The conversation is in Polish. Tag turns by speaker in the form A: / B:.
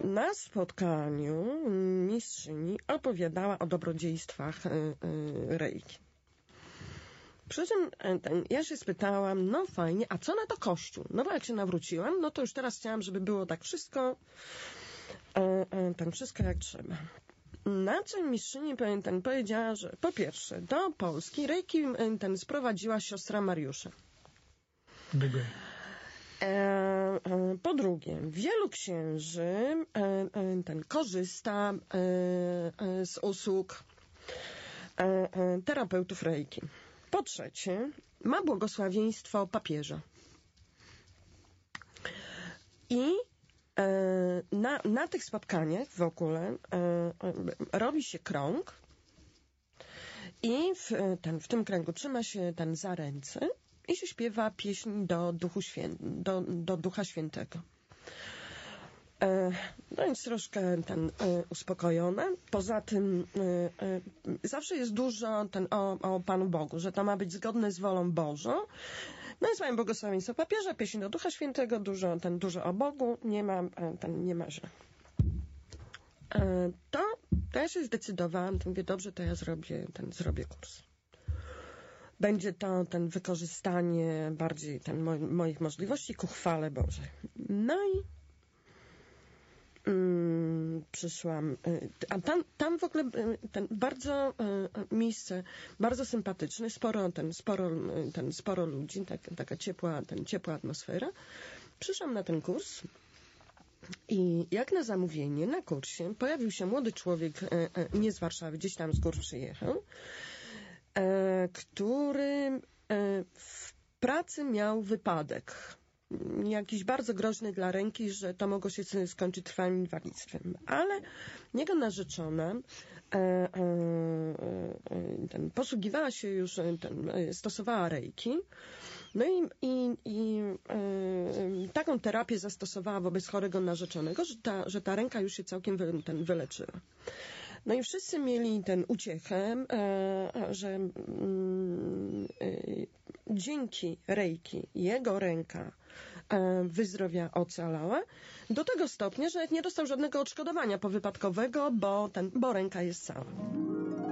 A: Na spotkaniu mistrzyni opowiadała o dobrodziejstwach reiki. Przy czym ja się spytałam, no fajnie, a co na to Kościół? No bo jak się nawróciłam, no to już teraz chciałam, żeby było tak wszystko, wszystko jak trzeba. Na czym mistrzyni powiedziała, że po pierwsze, do Polski reiki sprowadziła siostra Mariusza. Po drugie, wielu księży korzysta z usług terapeutów reiki. Po trzecie, ma błogosławieństwo papieża. I na tych spotkaniach w ogóle robi się krąg i w tym kręgu trzyma się za ręce i się śpiewa pieśń do Ducha Świętego. No więc troszkę uspokojone. Poza tym zawsze jest dużo o Panu Bogu, że to ma być zgodne z wolą Bożą. No więc mamy błogosławieństwo papieża, pieśń do Ducha Świętego, dużo o Bogu, nie ma źle. To ja się zdecydowałam, mówię, dobrze, to ja zrobię kurs. Będzie to wykorzystanie bardziej moich możliwości ku chwale Bożej. No i przyszłam, a tam w ogóle bardzo miejsce, bardzo sympatyczne, sporo ludzi, taka ciepła atmosfera. Przyszłam na ten kurs i jak na zamówienie na kursie pojawił się młody człowiek, nie z Warszawy, gdzieś tam z gór przyjechał, który w pracy miał wypadek. Jakiś bardzo groźny dla ręki, że to mogło się skończyć trwałym inwalidztwem. Ale jego narzeczona posługiwała się już, stosowała reiki. No i taką terapię zastosowała wobec chorego narzeczonego, że ta ręka już się całkiem wyleczyła. No i wszyscy mieli uciechę, że dzięki reiki jego ręka wyzdrowia, ocalała, do tego stopnia, że nie dostał żadnego odszkodowania powypadkowego, bo ręka jest cała.